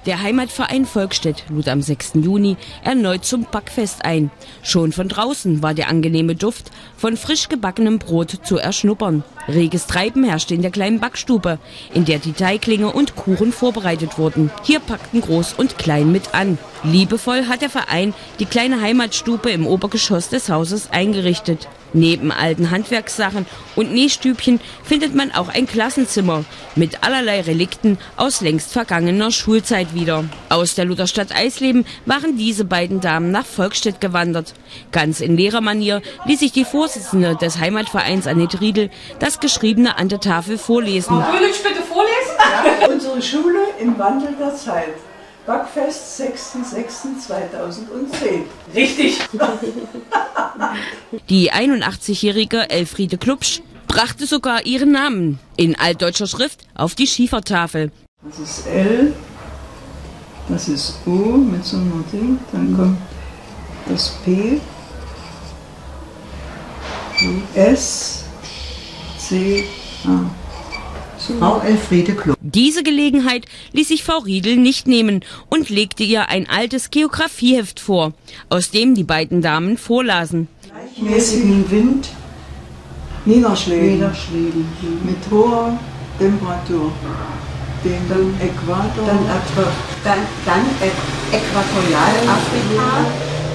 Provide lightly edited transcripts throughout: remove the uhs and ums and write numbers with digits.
Der Heimatverein Volkstedt lud am 6. Juni erneut zum Backfest ein. Schon von draußen war der angenehme Duft von frisch gebackenem Brot zu erschnuppern. Reges Treiben herrschte in der kleinen Backstube, in der die Teiglinge und Kuchen vorbereitet wurden. Hier packten Groß und Klein mit an. Liebevoll hat der Verein die kleine Heimatstube im Obergeschoss des Hauses eingerichtet. Neben alten Handwerkssachen und Nähstübchen findet man auch ein Klassenzimmer mit allerlei Relikten aus längst vergangener Schulzeit wieder. Aus der Lutherstadt Eisleben waren diese beiden Damen nach Volkstedt gewandert. Ganz in Lehrermanier ließ sich die Vorsitzende des Heimatvereins Annette Riedel das Geschriebene an der Tafel vorlesen. Fröhlich bitte vorlesen? Ja. Unsere Schule im Wandel der Zeit. Backfest 6.6.2010. Richtig. Die 81-jährige Elfriede Klubsch brachte sogar ihren Namen in altdeutscher Schrift auf die Schiefertafel. Das ist L, das ist U mit so einem Ding, dann kommt das P, S, C, A. Frau Elfriede Klubsch. Diese Gelegenheit ließ sich Frau Riedel nicht nehmen und legte ihr ein altes Geografieheft vor, aus dem die beiden Damen vorlasen. Gleichmäßigen Wind, Niederschlägen mit hoher Temperatur. Den Äquator. Dann Äquatorialafrika,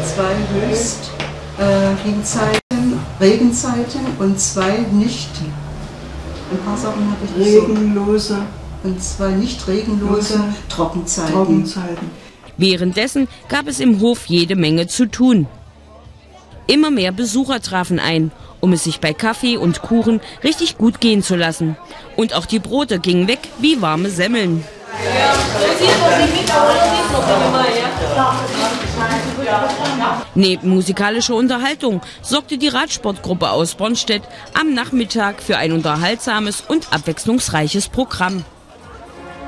2 Regenzeiten und 2 nicht. Ein paar Sachen habe ich regenlose und 2 nicht regenlose Trockenzeiten. Währenddessen gab es im Hof jede Menge zu tun. Immer mehr Besucher trafen ein, um es sich bei Kaffee und Kuchen richtig gut gehen zu lassen. Und auch die Brote gingen weg wie warme Semmeln. Neben musikalischer Unterhaltung sorgte die Radsportgruppe aus Bornstedt am Nachmittag für ein unterhaltsames und abwechslungsreiches Programm.